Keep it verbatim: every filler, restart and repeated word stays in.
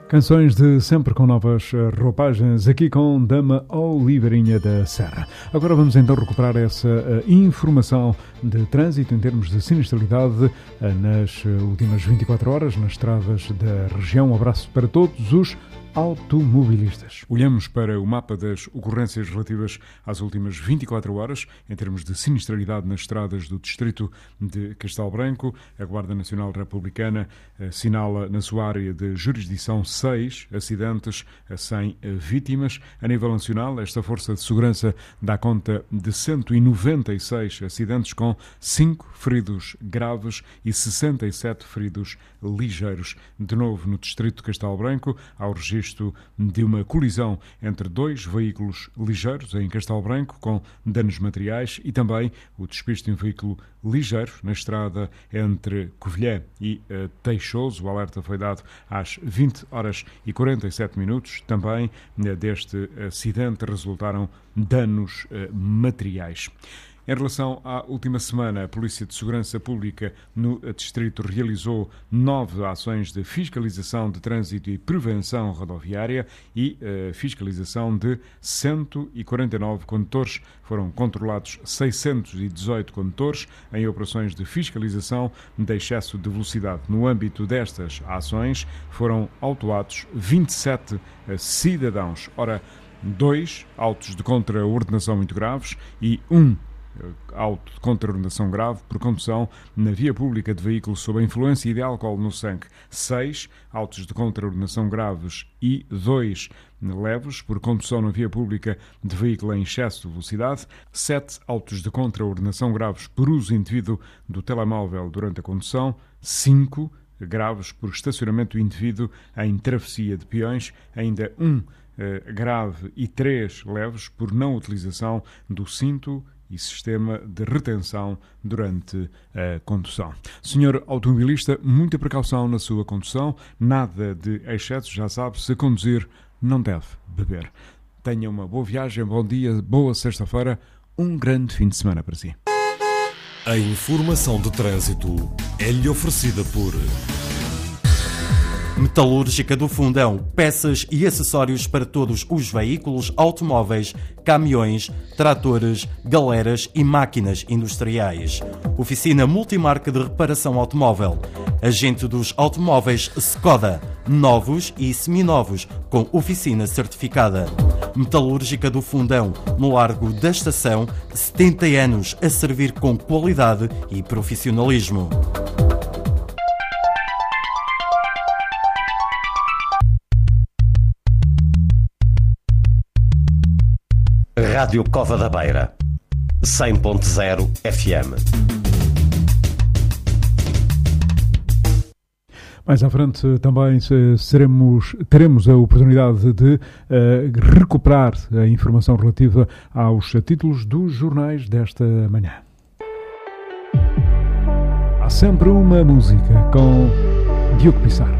Canções de sempre com novas roupagens, aqui com Dama Oliveirinha da Serra. Agora vamos então recuperar essa uh, informação de trânsito em termos de sinistralidade uh, nas últimas vinte e quatro horas nas estradas da região. Um abraço para todos os automobilistas. Olhamos para o mapa das ocorrências relativas às últimas vinte e quatro horas em termos de sinistralidade nas estradas do distrito de Castelo Branco. A Guarda Nacional Republicana assinala na sua área de jurisdição seis acidentes, sem vítimas. A nível nacional, esta força de segurança dá conta de cento e noventa e seis acidentes com cinco feridos graves e sessenta e sete feridos ligeiros. De novo, no distrito de Castelo Branco, há o registro de uma colisão entre dois veículos ligeiros em Castelo Branco com danos materiais e também o despiste de um veículo ligeiro na estrada entre Covilhã e uh, Teixoso. O alerta foi dado às vinte horas e quarenta e sete minutos. Também uh, deste acidente resultaram danos uh, materiais. Em relação à última semana, a Polícia de Segurança Pública no distrito realizou nove ações de fiscalização de trânsito e prevenção rodoviária e uh, fiscalização de cento e quarenta e nove condutores. Foram controlados seiscentos e dezoito condutores em operações de fiscalização de excesso de velocidade. No âmbito destas ações, foram autuados vinte e sete uh, cidadãos. Ora, dois autos de contraordenação muito graves e um auto de contraordenação grave por condução na via pública de veículos sob a influência de álcool no sangue. Seis autos de contraordenação graves e dois leves por condução na via pública de veículo em excesso de velocidade. Sete autos de contraordenação graves por uso indevido do telemóvel durante a condução. Cinco graves por estacionamento indevido em travessia de peões. Ainda um eh, grave e três leves por não utilização do cinto e sistema de retenção durante a condução. Senhor automobilista, muita precaução na sua condução, nada de excesso, já sabe, se conduzir não deve beber. Tenha uma boa viagem, bom dia, boa sexta-feira, um grande fim de semana para si. A informação de trânsito é-lhe oferecida por Metalúrgica do Fundão, peças e acessórios para todos os veículos, automóveis, caminhões, tratores, galeras e máquinas industriais. Oficina multimarca de reparação automóvel. Agente dos automóveis Skoda, novos e seminovos, com oficina certificada. Metalúrgica do Fundão, no Largo da Estação, setenta anos a servir com qualidade e profissionalismo. Rádio Cova da Beira, cem ponto zero F M. Mais à frente também seremos, teremos a oportunidade de uh, recuperar a informação relativa aos títulos dos jornais desta manhã. Há sempre uma música com Diogo Pissarro.